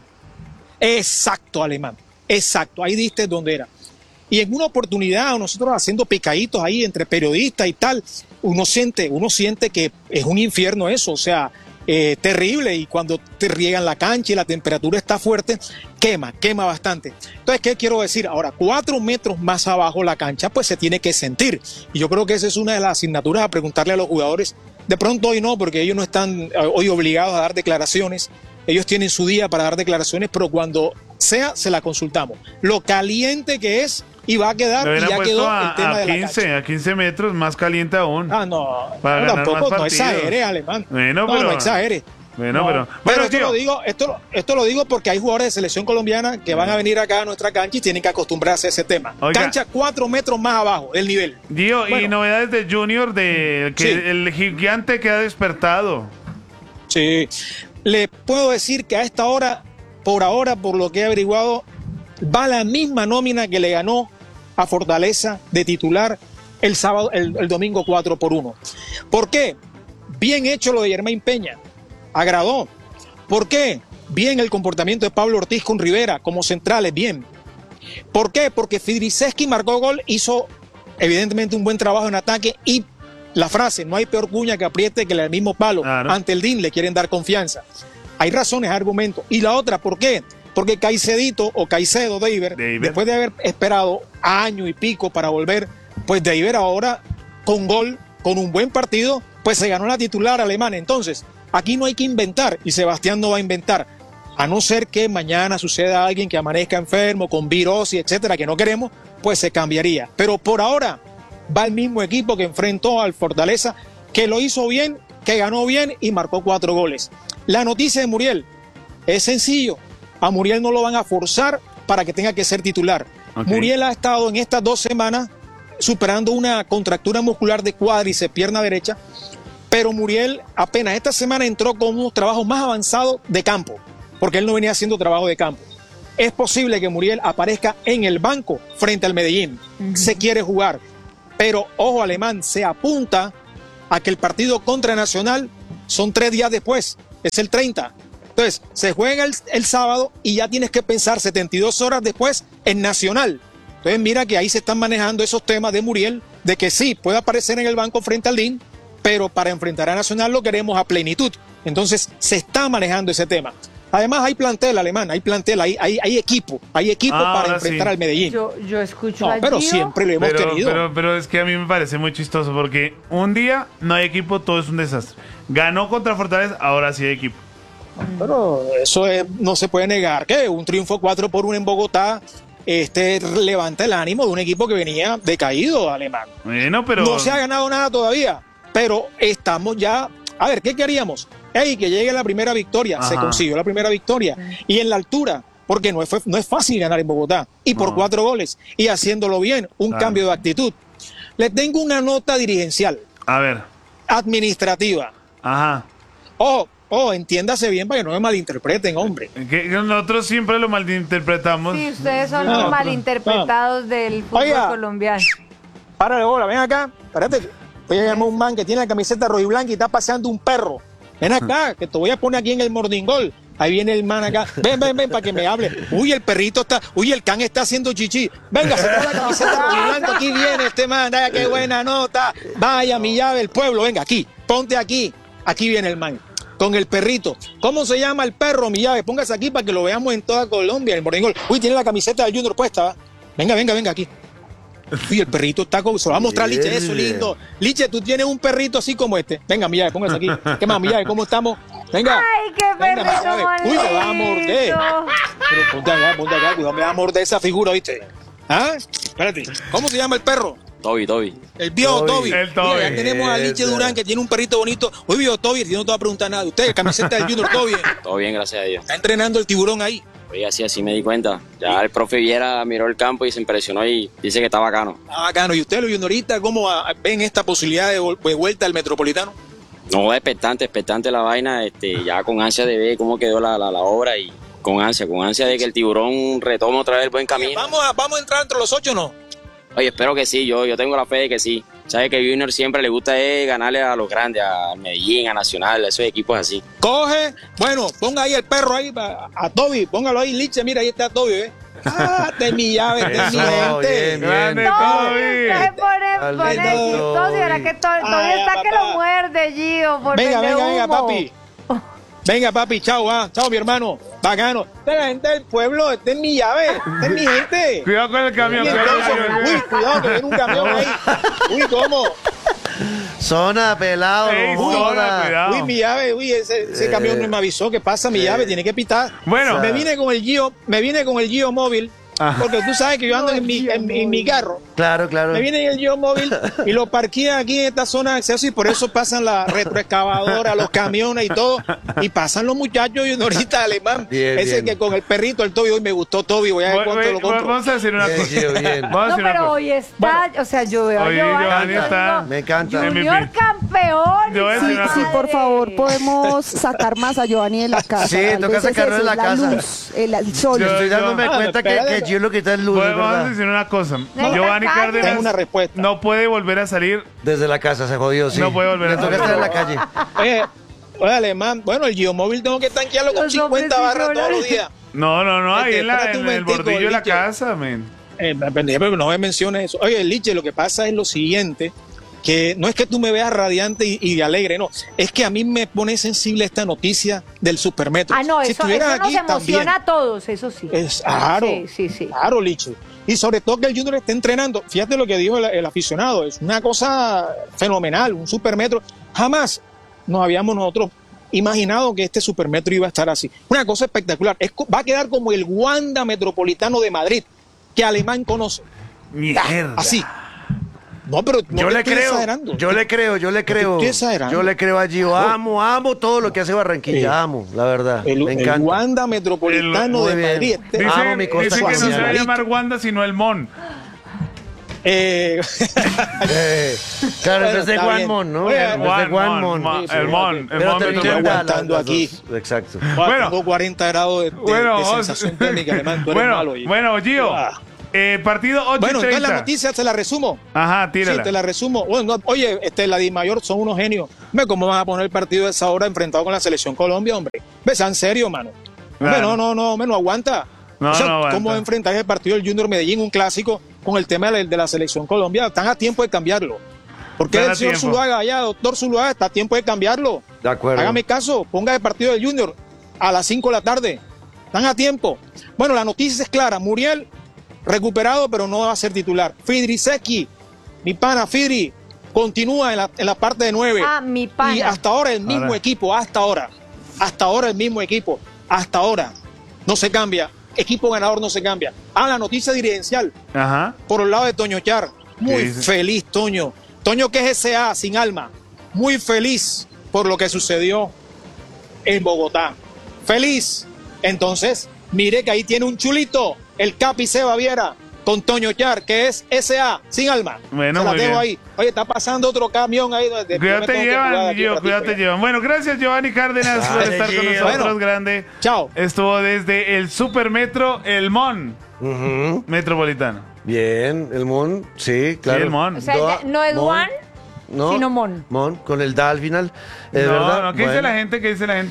Speaker 12: Exacto, Alemán. Exacto, ahí diste donde era. Y en una oportunidad, nosotros haciendo picaditos ahí entre periodistas y tal, uno siente que es un infierno eso, o sea, terrible, y cuando te riegan la cancha y la temperatura está fuerte, quema bastante. Entonces, ¿qué quiero decir? Ahora, 4 metros más abajo la cancha, pues se tiene que sentir, y yo creo que esa es una de las asignaturas a preguntarle a los jugadores. De pronto hoy no, porque ellos no están hoy obligados a dar declaraciones, ellos tienen su día para dar declaraciones, pero cuando sea, se la consultamos. Lo caliente que es, y va a quedar, y ya quedó el tema de la cancha.
Speaker 3: A 15 metros, más caliente aún.
Speaker 12: No, tampoco, no exagere, Alemán.
Speaker 3: Bueno,
Speaker 12: no exagere.
Speaker 3: Bueno,
Speaker 12: pero esto lo digo porque hay jugadores de selección colombiana que van a venir acá a nuestra cancha y tienen que acostumbrarse a ese tema. Oiga, cancha 4 metros más abajo del nivel.
Speaker 3: Gio, y novedades de Junior, el gigante que ha despertado.
Speaker 12: Sí, le puedo decir que a esta hora, por lo que he averiguado, va la misma nómina que le ganó a Fortaleza de titular el sábado, el domingo 4-1. ¿Por qué? Bien hecho lo de Germain Peña, agradó. ¿Por qué? Bien el comportamiento de Pablo Ortiz con Rivera como centrales, bien. ¿Por qué? Porque Fidriceski marcó gol, hizo evidentemente un buen trabajo en ataque, y la frase, no hay peor cuña que apriete que el mismo palo. Claro. Ante el DIN le quieren dar confianza. Hay razones, argumentos. Y la otra, ¿por qué? Porque Caicedo, David, después de haber esperado año y pico para volver, pues David ahora con gol, con un buen partido, pues se ganó la titular alemana. Entonces, aquí no hay que inventar, y Sebastián no va a inventar, a no ser que mañana suceda alguien que amanezca enfermo, con virosis, etcétera, que no queremos, pues se cambiaría. Pero por ahora va el mismo equipo que enfrentó al Fortaleza, que lo hizo bien, que ganó bien y marcó 4 goles. La noticia de Muriel es sencillo. A Muriel no lo van a forzar para que tenga que ser titular. Okay. Muriel ha estado en estas 2 semanas superando una contractura muscular de cuádriceps, pierna derecha, pero Muriel apenas esta semana entró con unos trabajos más avanzados de campo, porque él no venía haciendo trabajo de campo. Es posible que Muriel aparezca en el banco frente al Medellín. Se quiere jugar, pero ojo, Alemán, se apunta a que el partido contra Nacional son 3 días después, es el 30. Entonces, se juega el sábado y ya tienes que pensar 72 horas después en Nacional. Entonces, mira que ahí se están manejando esos temas de Muriel, de que sí, puede aparecer en el banco frente al DIN, pero para enfrentar a Nacional lo queremos a plenitud. Entonces, se está manejando ese tema. Además, hay plantel, Alemán, hay plantel, hay equipo para enfrentar al Medellín.
Speaker 6: Yo escucho a
Speaker 12: pero
Speaker 6: Gio,
Speaker 12: siempre lo hemos tenido.
Speaker 3: Pero es que a mí me parece muy chistoso, porque un día no hay equipo, todo es un desastre. Ganó contra Fortaleza, ahora sí hay equipo.
Speaker 12: Pero eso no se puede negar, que un triunfo 4-1 en Bogotá levanta el ánimo de un equipo que venía decaído, Alemán.
Speaker 3: Bueno, pero
Speaker 12: no se ha ganado nada todavía, pero estamos ya. A ver, ¿qué queríamos? Que llegue la primera victoria. Ajá. Se consiguió la primera victoria. Y en la altura, porque no es fácil ganar en Bogotá, y por 4 goles, y haciéndolo bien, un cambio de actitud. Le tengo una nota dirigencial.
Speaker 3: A ver.
Speaker 12: Administrativa.
Speaker 3: Ajá.
Speaker 12: Entiéndase bien para que no me malinterpreten, hombre.
Speaker 3: Que nosotros siempre lo malinterpretamos.
Speaker 6: Sí, ustedes son los malinterpretados del fútbol colombiano.
Speaker 12: Párale bola, ven acá, espérate. Voy a llamar a un man que tiene la camiseta rojiblanca y está paseando un perro. Ven acá, que te voy a poner aquí en el Mordingol. Ahí viene el man acá. Ven, para que me hable. Uy, el perrito está. Uy, el can está haciendo chichi. Venga, se pone la camiseta rojiblanca. Aquí viene este man. Vaya, qué buena nota. Vaya, mi llave del pueblo. Venga, aquí. Ponte aquí. Aquí viene el man. Con el perrito. ¿Cómo se llama el perro, mi llave? Póngase aquí para que lo veamos en toda Colombia, el Mordingol. Uy, tiene la camiseta del Junior puesta, ¿va? Venga aquí. Uy, el perrito está como... Se lo va a mostrar, Liche, eso lindo. Liche, tú tienes un perrito así como este. Venga, mi llave, póngase aquí. ¿Qué más, mi llave? ¿Cómo estamos? Venga.
Speaker 6: Ay, qué perrito bonito.
Speaker 12: Uy, me va a morder. Pero ponte acá, cuidado, me va a morder esa figura, ¿viste? ¿Ah? Espérate. ¿Cómo se llama el perro?
Speaker 8: Toby.
Speaker 12: El viejo Toby.
Speaker 3: El Toby.
Speaker 12: Mira, ya tenemos a Liche Durán, que tiene un perrito bonito. Uy, viejo Toby, yo no te voy a preguntar nada de usted. Camiseta del Junior, todo bien.
Speaker 8: Todo bien, gracias a Dios.
Speaker 12: Está entrenando el tiburón ahí.
Speaker 8: Oye, así me di cuenta. Ya el profe Viera miró el campo y se impresionó y dice que está bacano.
Speaker 12: Está bacano. ¿Y usted, los junioristas, cómo ven esta posibilidad de vuelta al Metropolitano?
Speaker 8: No, expectante la vaina, ya con ansia de ver cómo quedó la obra y con ansia de que el Tiburón retome otra vez el buen camino.
Speaker 12: ¿Vamos a entrar entre los 8 o no?
Speaker 8: Oye, espero que sí, yo tengo la fe de que sí. Sabes que Junior siempre le gusta ganarle a los grandes, a Medellín, a Nacional, a esos equipos así.
Speaker 12: Ponga ahí el perro ahí, a Toby, póngalo ahí, Liche, mira, ahí está Toby, ¿ves? Esta es mi llave, esta es mi gente.
Speaker 3: Grande Toby.
Speaker 6: Pone chistoso y ahora que Toby está que lo muerde, Gio.
Speaker 12: Venga, papi. Venga, papi, chao, chao, mi hermano. Bacano. Esta es la gente del pueblo, esta es mi llave, esta es mi gente.
Speaker 3: Cuidado con el camión.
Speaker 12: Cuidado, que viene un camión ahí. Uy, ¿cómo?
Speaker 5: Zona, pelado.
Speaker 3: Cuidado.
Speaker 12: Uy, mi llave, ese camión no me avisó. ¿Qué pasa? Mi llave tiene que pitar.
Speaker 3: Bueno.
Speaker 12: Me vine con el Gio móvil. Porque tú sabes que yo ando en mi carro.
Speaker 5: Claro.
Speaker 12: Me viene el Gio móvil y lo parqué aquí en esta zona de acceso y por eso pasan la retroexcavadora, los camiones y todo. Y pasan los muchachos y uno ahorita alemán. Bien. Que con el perrito, el Toby, hoy me gustó Toby, voy a ver cuánto lo compro.
Speaker 3: Vamos a decir una cosa.
Speaker 6: No, pero hoy está, o sea, yo veo a
Speaker 3: Giovanni está.
Speaker 5: Me encanta.
Speaker 6: Junior campeón.
Speaker 13: Sí, por favor, podemos sacar más a Giovanni de la casa.
Speaker 5: Sí, toca sacarlo de la casa.
Speaker 13: Luz, el sol.
Speaker 5: Yo estoy dándome cuenta que Gio lo que está en luz,
Speaker 3: Vamos a decir una cosa. Giovanni Cárdenas
Speaker 12: una respuesta.
Speaker 3: no puede volver a salir.
Speaker 5: Desde la casa se jodió, sí.
Speaker 3: No puede volver a salir.
Speaker 5: Le toca estar en la calle.
Speaker 12: Oye, alemán, bueno, el Giomóvil tengo que tanquearlo con 50 barras todos los días.
Speaker 3: No, ahí en el bordillo de la casa, men.
Speaker 12: Pero no me menciones eso. Oye, Liche, lo que pasa es lo siguiente, que no es que tú me veas radiante y alegre, no, es que a mí me pone sensible esta noticia del Supermetro.
Speaker 6: No,
Speaker 12: si
Speaker 6: eso nos emociona también a todos, eso sí.
Speaker 12: Claro,
Speaker 6: sí.
Speaker 12: Claro, Liche. Y sobre todo que el Junior esté entrenando. Fíjate lo que dijo el aficionado, es una cosa fenomenal, un Supermetro. Jamás nos habíamos nosotros imaginado que este Supermetro iba a estar así. Una cosa espectacular. Va a quedar como el Wanda Metropolitano de Madrid, que Alemán conoce.
Speaker 3: Mierda.
Speaker 12: Así. No, pero no
Speaker 5: yo le creo,
Speaker 12: exagerando.
Speaker 5: yo le creo. Yo le creo a Gio. Amo todo lo que hace Barranquilla. Amo, la verdad. Me encanta.
Speaker 12: El Wanda Metropolitano de Madrid.
Speaker 5: Amo mi costa.
Speaker 3: Dice que no se va a llamar Wanda, sino el Mon.
Speaker 5: Claro, es de Guanmon, ¿no?
Speaker 3: El Mon. El Mon
Speaker 12: aguantando aquí.
Speaker 5: Exacto.
Speaker 12: Bueno, tengo 40 grados de sensación térmica, alemán.
Speaker 3: Bueno, Gio. Partido 8:30.
Speaker 12: Bueno, entonces la noticia te la resumo.
Speaker 3: Ajá, tírala.
Speaker 12: Sí, te la resumo. Bueno, oye, la DIMAYOR son unos genios. ¿Cómo van a poner el partido de esa hora enfrentado con la Selección Colombia, hombre? En serio, mano. Claro. No aguanta.
Speaker 3: No aguanta.
Speaker 12: ¿Cómo enfrentar el partido del Junior Medellín, un clásico, con el tema de la Selección Colombia? Están a tiempo de cambiarlo. Porque el señor Zuluaga allá, doctor Zuluaga, está a tiempo de cambiarlo.
Speaker 5: De acuerdo.
Speaker 12: Hágame caso, ponga el partido del Junior a las 5 de la tarde. Están a tiempo. Bueno, la noticia es clara. Muriel recuperado, pero no va a ser titular. Fidriseki, mi pana Fidri, continúa en la parte de 9.
Speaker 6: Mi pana.
Speaker 12: Y hasta ahora el mismo equipo, hasta ahora el mismo equipo, hasta ahora. No se cambia. Equipo ganador no se cambia. La noticia dirigencial.
Speaker 3: Ajá.
Speaker 12: Por el lado de Toño Char. Muy feliz, Toño. Toño, que es SA, sin alma. Muy feliz por lo que sucedió en Bogotá. Feliz. Entonces, mire que ahí tiene un chulito. El Capi Seba Viera con Toño Char, que es SA, sin alma.
Speaker 3: Bueno,
Speaker 12: se la
Speaker 3: muy
Speaker 12: dejo
Speaker 3: bien.
Speaker 12: ahí. Oye, está pasando otro camión ahí.
Speaker 3: Cuídate llevan. Bueno, gracias Giovanni Cárdenas por estar con nosotros,
Speaker 12: bueno,
Speaker 3: grande.
Speaker 12: Chao.
Speaker 3: Estuvo desde el Supermetro, el Mon Metropolitano.
Speaker 5: Bien, el Mon, sí, claro.
Speaker 3: Sí, el Mon.
Speaker 6: O sea, no es Juan, sino Mon.
Speaker 5: Mon, con el Da al final.
Speaker 3: No, ¿qué dice la gente?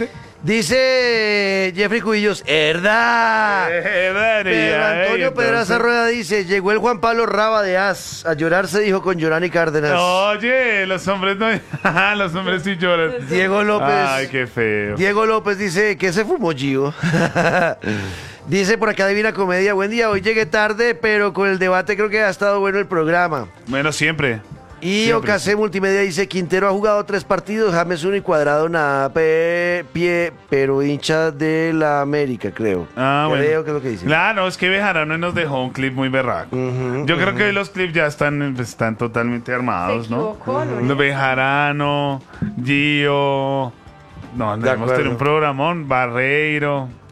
Speaker 5: Dice Jeffrey Cubillos, ¿verdad? Pero Antonio Pedraza Rueda dice, llegó el Juan Pablo Raba de As, a llorar se dijo con Giovanni Cárdenas.
Speaker 3: Oye, los hombres no... los hombres sí lloran.
Speaker 5: Diego López.
Speaker 3: Ay, qué feo.
Speaker 5: Diego López dice, ¿qué se fumó Gio? Dice por acá Divina Comedia, buen día, hoy llegué tarde, pero con el debate creo que ha estado bueno el programa.
Speaker 3: Bueno, siempre.
Speaker 5: Y Ocasé Multimedia dice, Quintero ha jugado 3 partidos, James 1 y Cuadrado nada, pero hincha de la América, creo. Creo
Speaker 3: bueno.
Speaker 5: que es lo que dice.
Speaker 3: Claro, es que Bejarano nos dejó un clip muy berraco. Yo creo que hoy los clips ya están totalmente armados, ¿no? Bejarano, Gio, debemos tener un programón, Barreiro.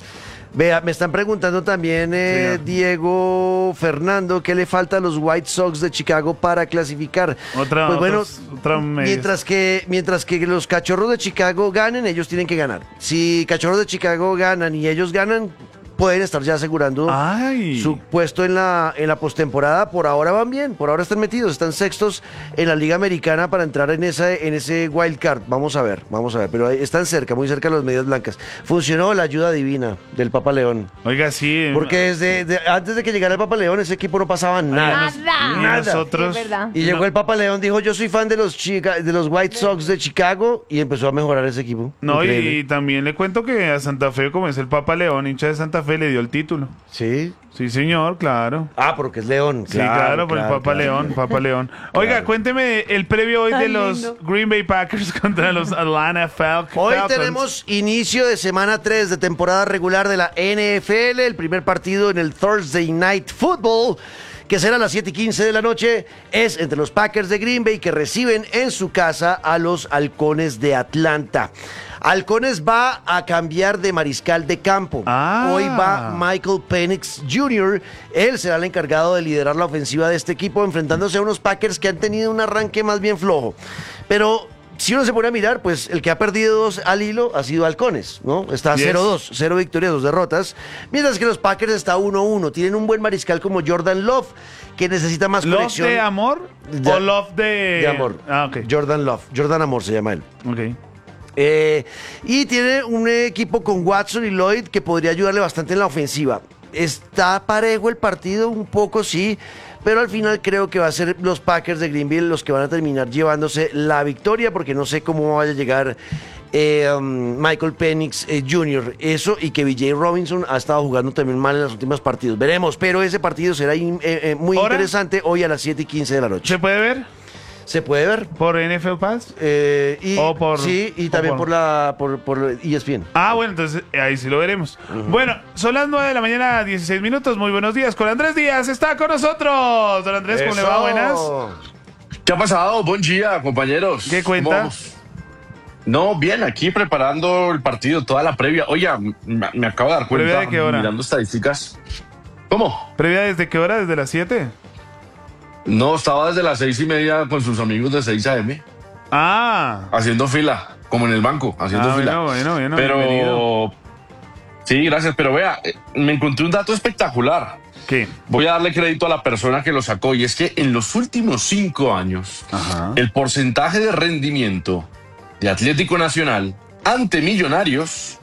Speaker 5: Vea, me están preguntando también, Diego Fernando, ¿qué le falta a los White Sox de Chicago para clasificar? Pues bueno, mientras que los Cachorros de Chicago ganen, ellos tienen que ganar. Si Cachorros de Chicago ganan y ellos ganan, pueden estar ya asegurando su puesto en la postemporada. Por ahora van bien, por ahora están metidos, están sextos en la Liga Americana para entrar en ese wild card. Vamos a ver, pero están cerca, muy cerca de las medias blancas. Funcionó la ayuda divina del Papa León.
Speaker 3: Oiga, sí.
Speaker 5: Porque antes de que llegara el Papa León, ese equipo no pasaba nada.
Speaker 3: Nosotros.
Speaker 6: Sí,
Speaker 5: y llegó el Papa León, dijo, yo soy fan de los White Sox de Chicago, y empezó a mejorar ese equipo.
Speaker 3: No,
Speaker 5: increíble.
Speaker 3: y también le cuento que a Santa Fe, como es el Papa León, hincha de Santa Fe, le dio el título.
Speaker 5: ¿Sí?
Speaker 3: Sí, señor, claro.
Speaker 5: Porque es León.
Speaker 3: Sí, claro, por el Papa León, Papa León. Oiga, cuénteme el previo hoy de los Green Bay Packers contra los Atlanta Falcons.
Speaker 5: Hoy tenemos inicio de semana 3 de temporada regular de la NFL, el primer partido en el Thursday Night Football, que será a las 7:15 de la noche, es entre los Packers de Green Bay, que reciben en su casa a los Halcones de Atlanta. Halcones va a cambiar de mariscal de campo. Hoy va Michael Penix Jr. Él será el encargado de liderar la ofensiva de este equipo, enfrentándose a unos Packers que han tenido un arranque más bien flojo. Pero si uno se pone a mirar, pues el que ha perdido 2 al hilo ha sido Halcones, ¿no? Está 0-2, 0 victorias, 2 derrotas. Mientras que los Packers está 1-1. Tienen un buen mariscal como Jordan Love, que necesita más conexión.
Speaker 3: ¿Love de amor o Love de...?
Speaker 5: De amor.
Speaker 3: Okay.
Speaker 5: Jordan Love. Jordan Amor se llama él.
Speaker 3: Ok.
Speaker 5: Y tiene un equipo con Watson y Lloyd que podría ayudarle bastante en la ofensiva. Está parejo el partido, un poco sí, pero al final creo que va a ser los Packers de Green Bay los que van a terminar llevándose la victoria, porque no sé cómo vaya a llegar Michael Penix Jr. Eso, y que B.J. Robinson ha estado jugando también mal en los últimos partidos. Veremos, pero ese partido será muy interesante hoy a las 7:15 de la noche.
Speaker 3: ¿Se puede ver?
Speaker 5: ¿Se puede ver?
Speaker 3: ¿Por NFL Pass?
Speaker 5: Sí, y también por ESPN.
Speaker 3: Bueno, entonces ahí sí lo veremos. Bueno, son las 9 de la mañana, 16 minutos. Muy buenos días. Con Andrés Díaz está con nosotros. Don Andrés, ¿cómo le va? Buenas.
Speaker 14: ¿Qué ha pasado? Buen día, compañeros.
Speaker 3: ¿Qué cuenta?
Speaker 14: No, bien, aquí preparando el partido, toda la previa. Oye, me acabo de dar cuenta.
Speaker 3: ¿Previa de qué hora?
Speaker 14: Mirando estadísticas. ¿Cómo?
Speaker 3: ¿Previa desde qué hora? ¿Desde las 7?
Speaker 14: No, estaba desde las 6:30 con sus amigos de 6 AM. Haciendo fila, como en el banco, haciendo fila.
Speaker 3: Bueno,
Speaker 14: pero
Speaker 3: bienvenido.
Speaker 14: Sí, gracias, pero vea, me encontré un dato espectacular.
Speaker 3: ¿Qué?
Speaker 14: Voy a darle crédito a la persona que lo sacó, y es que en los últimos 5 años, el porcentaje de rendimiento de Atlético Nacional ante Millonarios